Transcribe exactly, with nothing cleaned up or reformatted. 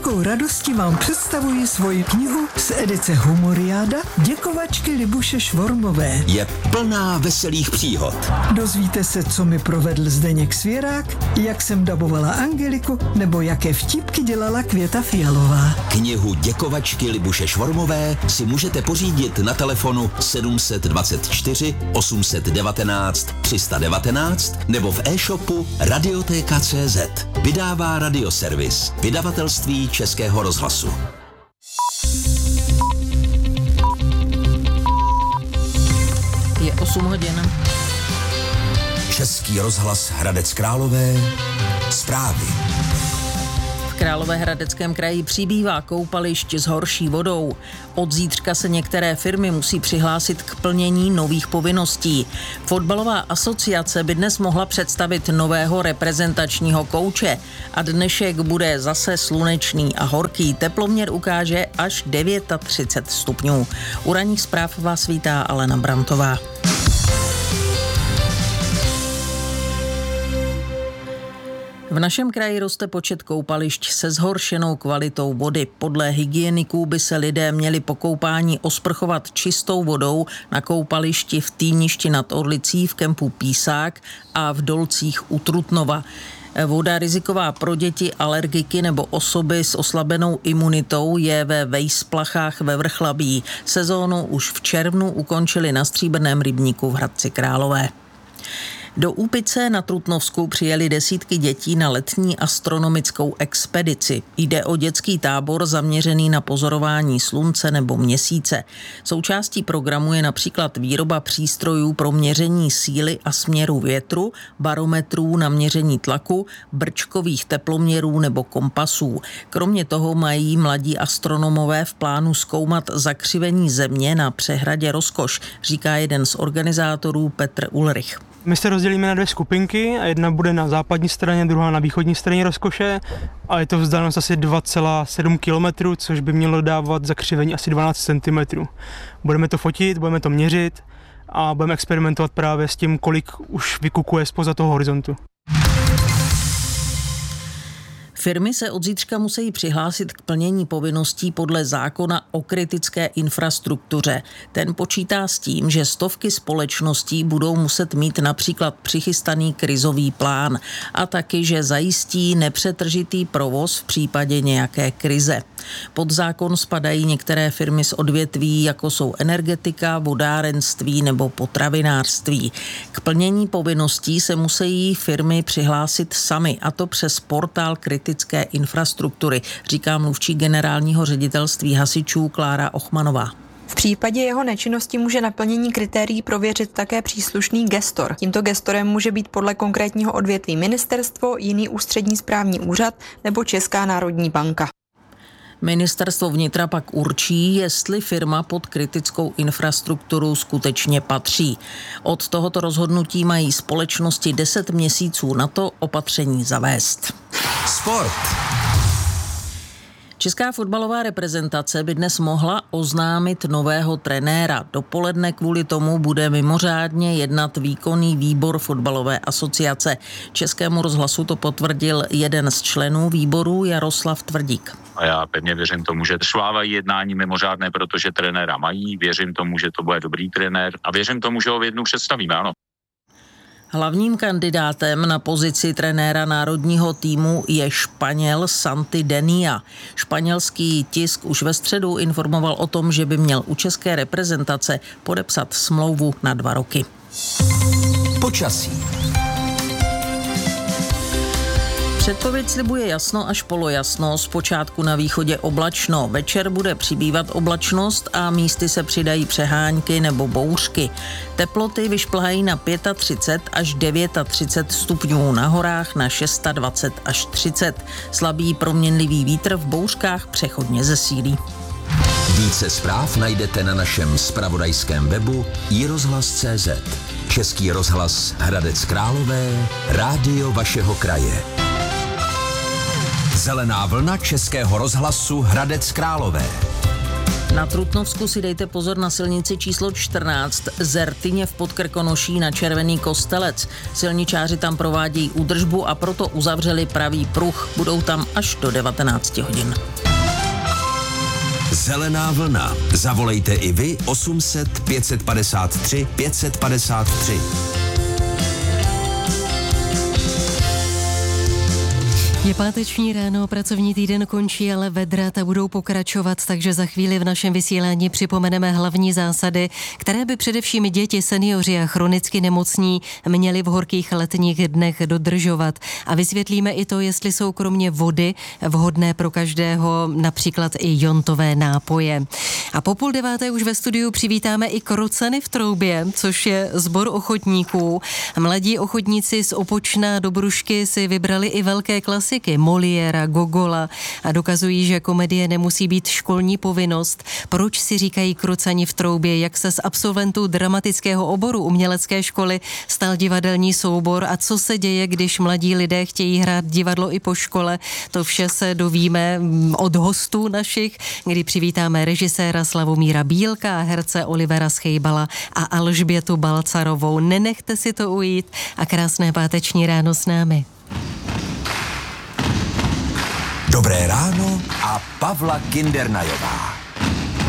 velkou radostí vám představuji svoji knihu z edice Humoriáda Děkovačky Libuše Švormové. Je plná veselých příhod. Dozvíte se, co mi provedl Zdeněk Svěrák, jak jsem dabovala Angeliku, nebo jaké vtipky dělala Květa Fialová. Knihu Děkovačky Libuše Švormové si můžete pořídit na telefonu sedm dvacet čtyři osm devatenáct tři sta devatenáct nebo v e-shopu Radiotéka tečka cé zet. Vydává Radioservis, vydavatelství Českého rozhlasu. Je osm hodin. Český rozhlas Hradec Králové. Zprávy. V Královéhradeckém kraji přibývá koupališť s horší vodou. Od zítřka se některé firmy musí přihlásit k plnění nových povinností. Fotbalová asociace by dnes mohla představit nového reprezentačního kouče a dnešek bude zase slunečný a horký. Teploměr ukáže až třicet devět stupňů. U ranních zpráv vás vítá Alena Brantová. V našem kraji roste počet koupališť se zhoršenou kvalitou vody. Podle hygieniků by se lidé měli po koupání osprchovat čistou vodou na koupališti v Týništi nad Orlicí, v kempu Písák a v Dolcích u Trutnova. Voda riziková pro děti, alergiky nebo osoby s oslabenou imunitou je ve Vejsplachách ve Vrchlabí. Sezónu už v červnu ukončili na Stříbrném rybníku v Hradci Králové. Do Úpice na Trutnovsku přijeli desítky dětí na letní astronomickou expedici. Jde o dětský tábor zaměřený na pozorování slunce nebo měsíce. Součástí programu je například výroba přístrojů pro měření síly a směru větru, barometrů na měření tlaku, brčkových teploměrů nebo kompasů. Kromě toho mají mladí astronomové v plánu zkoumat zakřivení země na přehradě Rozkoš, říká jeden z organizátorů Petr Ulrich. My se rozdělíme na dvě skupinky a jedna bude na západní straně, druhá na východní straně Rozkoše a je to vzdálenost asi dva celá sedm kilometrů, což by mělo dávat zakřivení asi dvanáct centimetrů. Budeme to fotit, budeme to měřit a budeme experimentovat právě s tím, kolik už vykukuje zpoza toho horizontu. Firmy se od zítřka musí přihlásit k plnění povinností podle zákona o kritické infrastruktuře. Ten počítá s tím, že stovky společností budou muset mít například přichystaný krizový plán a taky, že zajistí nepřetržitý provoz v případě nějaké krize. Pod zákon spadají některé firmy z odvětví, jako jsou energetika, vodárenství nebo potravinářství. K plnění povinností se musí firmy přihlásit sami, a to přes portál kritické infrastruktury, říká mluvčí generálního ředitelství hasičů Klára Ochmanová. V případě jeho nečinnosti může naplnění kritérií prověřit také příslušný gestor. Tímto gestorem může být podle konkrétního odvětví ministerstvo, jiný ústřední správní úřad nebo Česká národní banka. Ministerstvo vnitra pak určí, jestli firma pod kritickou infrastrukturu skutečně patří. Od tohoto rozhodnutí mají společnosti deset měsíců na to opatření zavést. Sport. Česká fotbalová reprezentace by dnes mohla oznámit nového trenéra. Dopoledne kvůli tomu bude mimořádně jednat výkonný výbor fotbalové asociace. Českému rozhlasu to potvrdil jeden z členů výboru Jaroslav Tvrdík. A já pevně věřím tomu, že šlávají jednání mimořádné, protože trenéra mají. Věřím tomu, že to bude dobrý trenér a věřím tomu, že ho v jednu představíme, ano. Hlavním kandidátem na pozici trenéra národního týmu je Španěl Santi Denia. Španělský tisk už ve středu informoval o tom, že by měl u české reprezentace podepsat smlouvu na dva roky. Počasí. Předpověď slibuje jasno až polojasno, zpočátku na východě oblačno. Večer bude přibývat oblačnost a místy se přidají přehánky nebo bouřky. Teploty vyšplhají na třicet pět až třicet devět stupňů, na horách na dvacet šest až třicet. Slabý proměnlivý vítr v bouřkách přechodně zesílí. Více zpráv najdete na našem zpravodajském webu i rozhlas tečka cé zet. Český rozhlas Hradec Králové, rádio vašeho kraje. Zelená vlna Českého rozhlasu Hradec Králové. Na Trutnovsku si dejte pozor na silnici číslo čtrnáct Zertyně v Podkrkonoší na Červený Kostelec. Silničáři tam provádějí údržbu a proto uzavřeli pravý pruh. Budou tam až do devatenáct hodin. Zelená vlna. Zavolejte i vy osm set pět padesát tři pět padesát tři. Je páteční ráno, pracovní týden končí, ale vedrata budou pokračovat, takže za chvíli v našem vysílání připomeneme hlavní zásady, které by především děti, seniori a chronicky nemocní měli v horkých letních dnech dodržovat. A vysvětlíme i to, jestli jsou kromě vody vhodné pro každého například i jontové nápoje. A po půl deváté už ve studiu přivítáme i Krocany v Troubě, což je sbor ochotníků. Mladí ochotníci z Opočna do Brušky si vybrali i velké klasy, Moliéra, Gogola a dokazují, že komedie nemusí být školní povinnost. Proč si říkají Krocani v Troubě, jak se z absolventů dramatického oboru umělecké školy stal divadelní soubor a co se děje, když mladí lidé chtějí hrát divadlo i po škole. To vše se dovíme od hostů našich, kdy přivítáme režiséra Slavomíra Bílka a herce Olivera Schejbala a Alžbětu Balcarovou. Nenechte si to ujít a krásné páteční ráno s námi. Dobré ráno a Pavla Kindernajová.